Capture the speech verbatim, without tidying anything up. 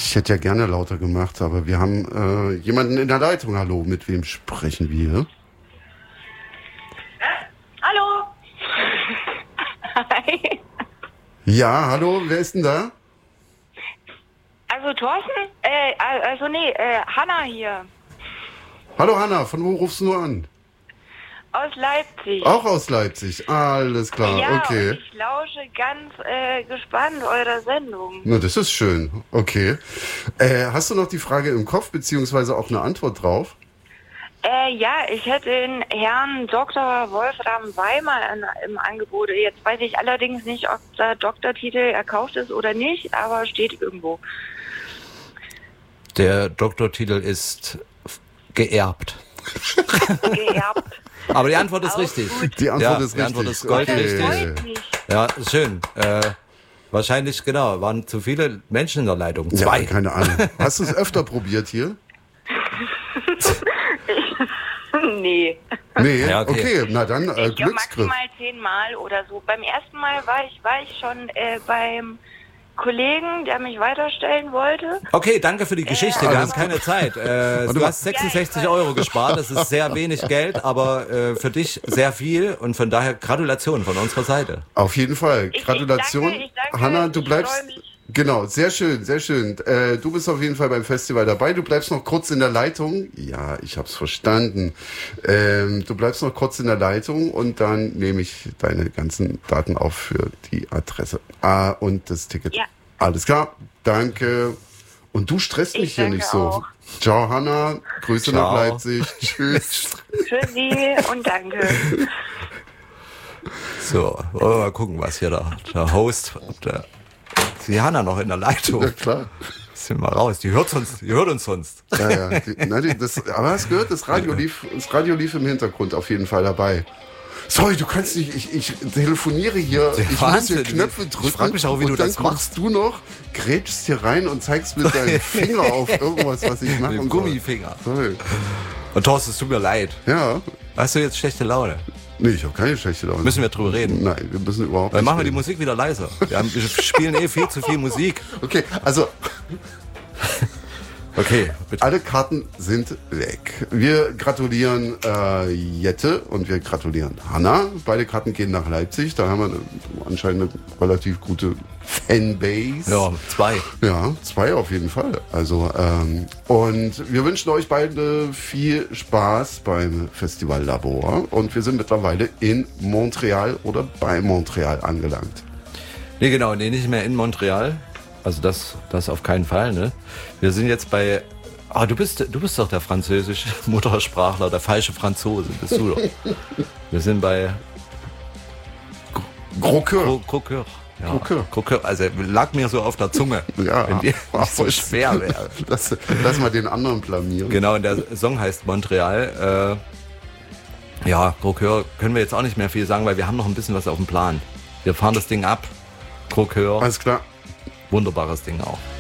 Ich hätte ja gerne lauter gemacht, aber wir haben äh, jemanden in der Leitung. Hallo, mit wem sprechen wir? Hallo. Hi. Ja, hallo, wer ist denn da? Also Thorsten? Äh, also nee, äh, Hanna hier. Hallo Hanna, von wo rufst du nur an? Aus Leipzig. Auch aus Leipzig, alles klar, ja, okay. Und ich lausche ganz äh, gespannt eurer Sendung. Na, das ist schön, okay. Äh, hast du noch die Frage im Kopf, beziehungsweise auch eine Antwort drauf? Äh, ja, ich hätte den Herrn Doktor Wolfram Weimer in, im Angebot. Jetzt weiß ich allerdings nicht, ob der Doktortitel erkauft ist oder nicht, aber steht irgendwo. Der Doktortitel ist geerbt. Geerbt. Aber die Antwort ist Auch richtig. gut. Die Antwort ja, ist die richtig. Antwort ist goldrichtig. Okay. Freut mich. Ja, schön. Äh, wahrscheinlich, genau, waren zu viele Menschen in der Leitung. Ja, Zwei. keine Ahnung. Hast du es öfter probiert hier? Nee. Nee, Ja, okay. okay. Na dann, äh, Ja, Glücksgriff. maximal zehnmal oder so. Beim ersten Mal war ich, war ich schon äh, beim Kollegen, der mich weiterstellen wollte. Okay, danke für die Geschichte. Wir haben keine Zeit. Äh, du mal. hast sechsundsechzig Euro gespart. Das ist sehr wenig Geld, aber äh, für dich sehr viel. Und von daher Gratulation von unserer Seite. Auf jeden Fall. Ich- Gratulation. ich danke, ich danke, Hanna, du ich bleibst. freu mich. Genau, sehr schön, sehr schön. Äh, du bist auf jeden Fall beim Festival dabei. Du bleibst noch kurz in der Leitung. Ja, ich hab's verstanden. Ähm, du bleibst noch kurz in der Leitung und dann nehme ich deine ganzen Daten auf für die Adresse. Ah, und das Ticket. Ja. Alles klar, danke. Und du stresst mich Ich hier danke nicht so. auch. Ciao, Hanna. Grüße Ciao. nach Leipzig. Tschüss. Tschüssi und danke. So, wollen wir mal gucken, was hier der, der Host, ob der, ist die Hanna noch in der Leitung. Ja, klar. Sind wir raus. Die hört uns, die hört uns sonst. Ja, ja. Die, na, die, das, aber hast du gehört, das Radio lief, das Radio lief im Hintergrund auf jeden Fall dabei. Sorry, du kannst nicht, ich, ich telefoniere hier, ich muss hier Wahnsinn. Knöpfe drücken. Ich frag mich auch, wie und du dann das kommst du noch, grätschst hier rein und zeigst mit deinem Finger auf irgendwas, was ich machen Mit soll. dem Gummifinger. Sorry. Und Thorsten, es tut mir leid. Ja, Hast du jetzt schlechte Laune? nee, ich habe keine schlechte Laune. Müssen wir drüber reden? Nein, wir müssen überhaupt Dann nicht machen wir die reden. Musik wieder leiser. Wir, haben, wir spielen eh viel zu viel Musik. Okay, also Okay, bitte. alle Karten sind weg. Wir gratulieren äh, Jette und wir gratulieren Hanna. Beide Karten gehen nach Leipzig. Da haben wir eine, anscheinend eine relativ gute Fanbase. Ja, zwei. Ja, zwei auf jeden Fall. Also ähm, und wir wünschen euch beide viel Spaß beim Festival Labor. Und wir sind mittlerweile in Montreal oder bei Montreal angelangt. Nee, genau, nee, nicht mehr in Montreal. Also das, das auf keinen Fall, ne? Wir sind jetzt bei... Ah, du bist, du bist doch der französische Muttersprachler, der falsche Franzose, bist du doch. Wir sind bei Croqueur. Cro- Croqueur. Ja, Croqueur. Croqueur. Also lag mir so auf der Zunge. Ja, wenn die ach, nicht so was- schwer wäre. Lass, lass mal den anderen blamieren. Genau, und der Song heißt Montreal. Äh, ja, Croqueur können wir jetzt auch nicht mehr viel sagen, weil wir haben noch ein bisschen was auf dem Plan. Wir fahren das Ding ab. Croqueur, Alles klar. wunderbares Ding auch.